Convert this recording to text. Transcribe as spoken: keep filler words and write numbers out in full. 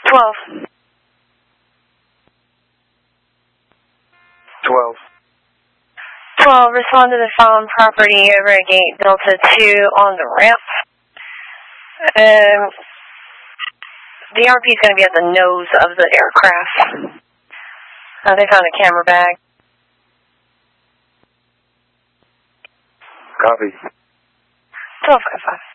twelve. twelve. twelve, respond to the found property over at gate Delta two on the ramp. Um, the R P is going to be at the nose of the aircraft. Uh, they found a camera bag. Copy. twelve five five.